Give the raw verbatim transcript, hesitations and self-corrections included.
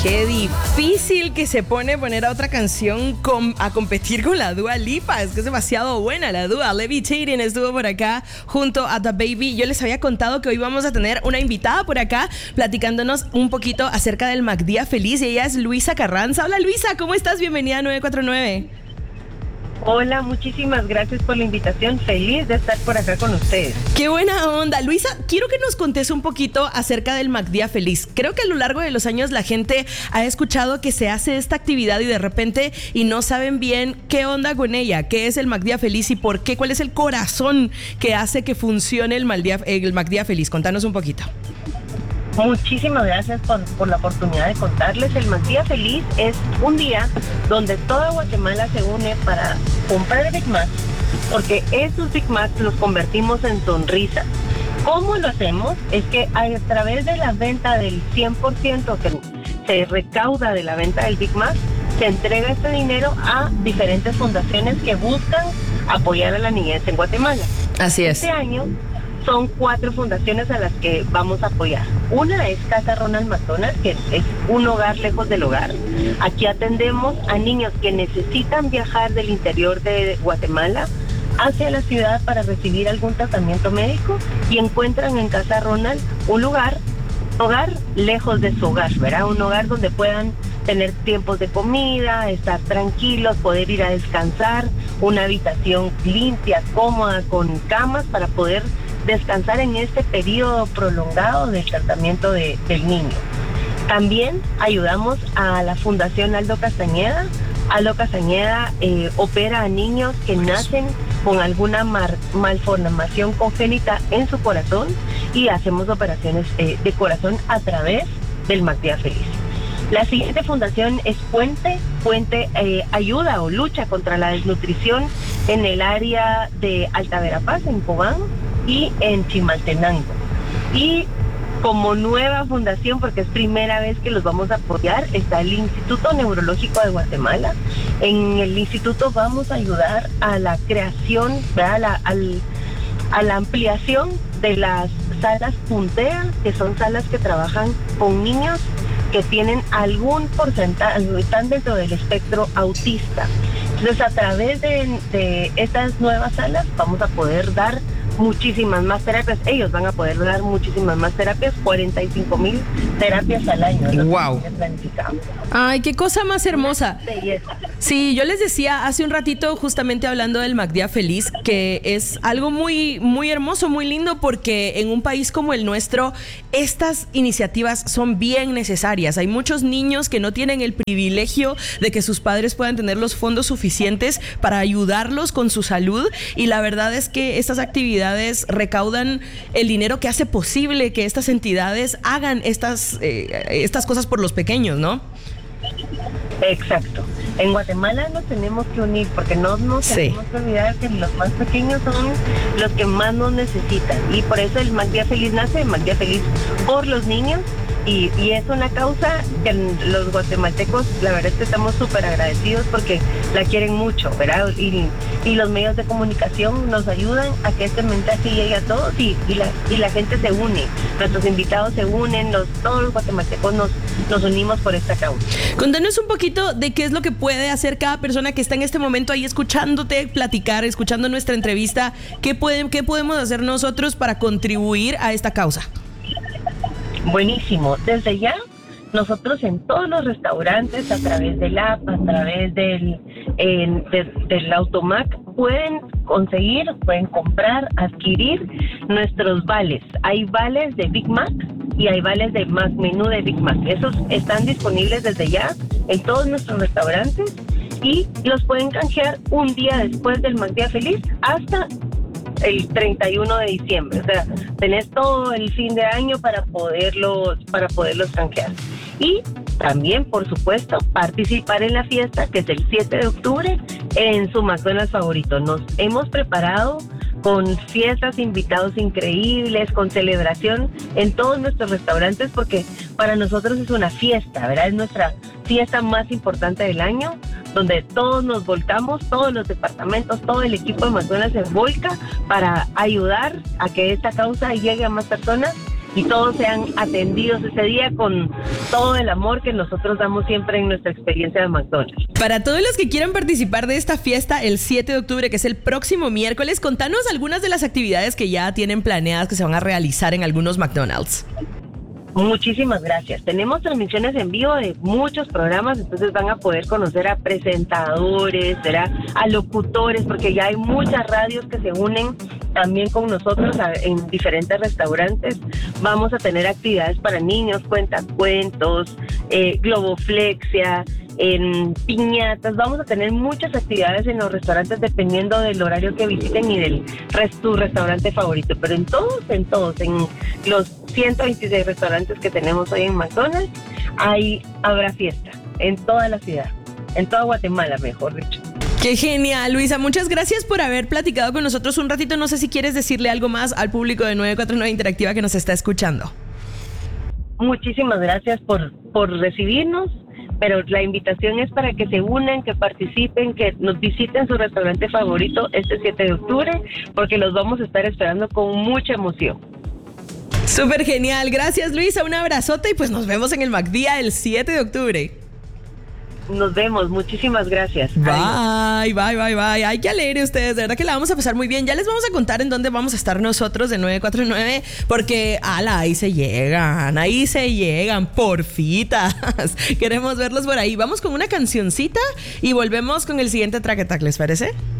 Qué difícil que se pone poner a otra canción com- a competir con la Dua Lipa. Es que es demasiado buena la Dua. Levitating estuvo por acá junto a DaBaby. Yo les había contado que hoy vamos a tener una invitada por acá platicándonos un poquito acerca del MacDía Feliz. Y ella es Luisa Carranza. Hola Luisa, ¿cómo estás? Bienvenida a nueve cuatro nueve. Hola, muchísimas gracias por la invitación. Feliz de estar por acá con ustedes. ¡Qué buena onda! Luisa, quiero que nos contes un poquito acerca del MacDía Feliz. Creo que a lo largo de los años la gente ha escuchado que se hace esta actividad y de repente y no saben bien qué onda con ella, qué es el MacDía Feliz y por qué, cuál es el corazón que hace que funcione el MacDía, el MacDía Feliz. Contanos un poquito. Muchísimas gracias por, por la oportunidad de contarles. El MacDía Feliz es un día donde toda Guatemala se une para comprar Big Mac, porque esos Big Mac los convertimos en sonrisas. ¿Cómo lo hacemos? Es que a través de la venta del cien por ciento que se recauda de la venta del Big Mac, se entrega este dinero a diferentes fundaciones que buscan apoyar a la niñez en Guatemala. Así es. Este año son cuatro fundaciones a las que vamos a apoyar. Una es Casa Ronald McDonald, que es un hogar lejos del hogar. Aquí atendemos a niños que necesitan viajar del interior de Guatemala hacia la ciudad para recibir algún tratamiento médico y encuentran en Casa Ronald un lugar, hogar lejos de su hogar, ¿verdad? Un hogar donde puedan tener tiempos de comida, estar tranquilos, poder ir a descansar, una habitación limpia, cómoda, con camas para poder descansar en este periodo prolongado del tratamiento de, del niño. También ayudamos a la Fundación Aldo Castañeda. Aldo Castañeda eh, opera a niños que nacen con alguna mar, malformación congénita en su corazón y hacemos operaciones eh, de corazón a través del MacDía Feliz. La siguiente fundación es Puente. Puente eh, ayuda o lucha contra la desnutrición en el área de Alta Verapaz, en Cobán, y en Chimaltenango. Y como nueva fundación, porque es primera vez que los vamos a apoyar, está el Instituto Neurológico de Guatemala. En el instituto vamos a ayudar a la creación, a la, al, a la ampliación de las salas Puntea, que son salas que trabajan con niños que tienen algún porcentaje, están dentro del espectro autista. Entonces, a través de, de estas nuevas salas vamos a poder dar muchísimas más terapias. Ellos van a poder dar muchísimas más terapias, cuarenta y cinco mil terapias al año. Wow. Ay, qué cosa más hermosa. Sí, yo les decía hace un ratito, justamente hablando del MacDía Feliz, que es algo muy, muy hermoso, muy lindo, porque en un país como el nuestro, estas iniciativas son bien necesarias. Hay muchos niños que no tienen el privilegio de que sus padres puedan tener los fondos suficientes para ayudarlos con su salud, y la verdad es que estas actividades recaudan el dinero que hace posible que estas entidades hagan estas, eh, estas cosas por los pequeños, ¿no? Exacto. En Guatemala nos tenemos que unir porque no nos sí. tenemos que olvidar que los más pequeños son los que más nos necesitan, y por eso el MacDía Feliz nace, el MacDía Feliz por los niños. Y, y es una causa que los guatemaltecos, la verdad es que estamos súper agradecidos porque la quieren mucho, ¿verdad? Y, y los medios de comunicación nos ayudan a que este mensaje llegue a todos y, y, la, y la gente se une. Nuestros invitados se unen, los, todos los guatemaltecos nos, nos unimos por esta causa. Contanos un poquito de qué es lo que puede hacer cada persona que está en este momento ahí escuchándote platicar, escuchando nuestra entrevista. ¿Qué, pueden, qué podemos hacer nosotros para contribuir a esta causa? Buenísimo. Desde ya, nosotros en todos los restaurantes, a través del app, a través del, eh, de, del Automac, pueden conseguir, pueden comprar, adquirir nuestros vales. Hay vales de Big Mac y hay vales de Mac Menú de Big Mac. Esos están disponibles desde ya en todos nuestros restaurantes y los pueden canjear un día después del MacDía Feliz hasta el treinta y uno de diciembre. O sea, tenés todo el fin de año para poderlos, para poderlos canjear. Y también, por supuesto, participar en la fiesta, que es el siete de octubre, en su McDonald's favorito. Nos hemos preparado con fiestas, invitados increíbles, con celebración en todos nuestros restaurantes, porque para nosotros es una fiesta, ¿verdad? Es nuestra fiesta más importante del año, donde todos nos volcamos, todos los departamentos, todo el equipo de McDonald's se volca para ayudar a que esta causa llegue a más personas y todos sean atendidos ese día con todo el amor que nosotros damos siempre en nuestra experiencia de McDonald's. Para todos los que quieran participar de esta fiesta el siete de octubre, que es el próximo miércoles, contanos algunas de las actividades que ya tienen planeadas que se van a realizar en algunos McDonald's. Muchísimas gracias. Tenemos transmisiones en vivo de muchos programas, entonces van a poder conocer a presentadores, ¿verdad? A locutores, porque ya hay muchas radios que se unen también con nosotros a, en diferentes restaurantes. Vamos a tener actividades para niños, cuentacuentos, eh, globoflexia, en piñatas. Vamos a tener muchas actividades en los restaurantes dependiendo del horario que visiten y del res, tu restaurante favorito, pero en todos, en todos, en los ciento veintiséis restaurantes que tenemos hoy en McDonald's, ahí habrá fiesta, en toda la ciudad, en toda Guatemala, mejor dicho. ¡Qué genial, Luisa! Muchas gracias por haber platicado con nosotros un ratito. No sé si quieres decirle algo más al público de nueve cuatro nueve Interactiva que nos está escuchando. Muchísimas gracias por, por recibirnos, pero la invitación es para que se unan, que participen, que nos visiten su restaurante favorito este siete de octubre, porque los vamos a estar esperando con mucha emoción. Súper genial, gracias Luisa, un abrazote y pues nos vemos en el McDía el siete de octubre. Nos vemos, muchísimas gracias. Bye, bye, bye, bye. Ay, qué alegre ustedes, de verdad que la vamos a pasar muy bien. Ya les vamos a contar en dónde vamos a estar nosotros de nueve cuatro nueve, porque ala, ahí se llegan, ahí se llegan, porfitas. Queremos verlos por ahí. Vamos con una cancioncita y volvemos con el siguiente track attack, ¿les parece?